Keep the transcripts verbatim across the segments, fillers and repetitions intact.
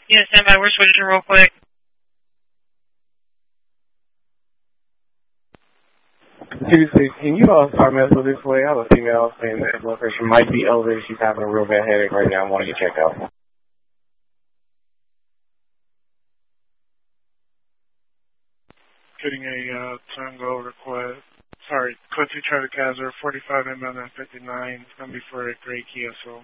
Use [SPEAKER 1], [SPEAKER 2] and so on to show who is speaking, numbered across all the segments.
[SPEAKER 1] Yeah, stand by. We're switching real quick.
[SPEAKER 2] Tuesday, can you uh, start messing this way? I have a female saying that blood pressure might be elevated. She's having a real bad headache right now. I want to get checked out.
[SPEAKER 3] Getting a uh, Tango request. Sorry, Quincy Triticazor, forty-five M L and fifty-nine. It's going to be for a gray Kia Soul.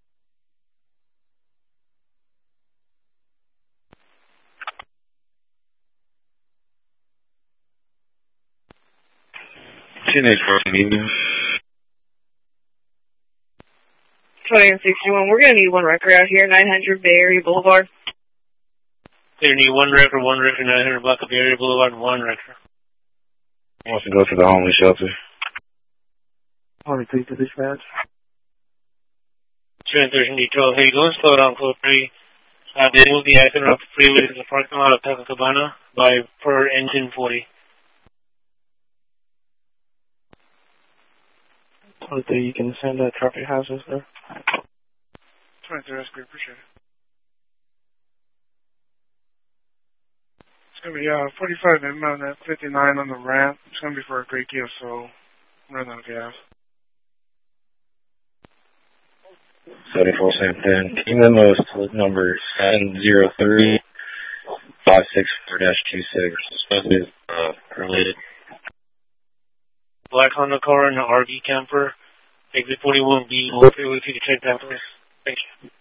[SPEAKER 4] Teenage for medium.
[SPEAKER 1] twenty and sixty-one. We're going to need one record out here, nine hundred Bay Area Boulevard.
[SPEAKER 5] They need one record, one record, nine hundred block of Bay Area Boulevard, and one record.
[SPEAKER 4] Wants to go to the homeless shelter.
[SPEAKER 2] twenty-three to dispatch.
[SPEAKER 5] Transition D twelve. Hey, go and slow down, code three. Uh, they move the accident off the freeway to the parking lot of Taka Cabana by per engine forty.
[SPEAKER 2] twenty-three, you can send that traffic hazards there.
[SPEAKER 3] twenty-three, that's great. Appreciate it. It's going to be uh, forty-five M L and fifty-nine on the ramp. It's going to be for a gray Kia Soul. Run out of gas.
[SPEAKER 4] seventy-four San Ten. Team memo split number seven zero three five six four dash two six. Supposed to be uh, related.
[SPEAKER 5] Black Honda car and an R V camper. Exit forty-one B. We'll pay with you to check that place. Thank you.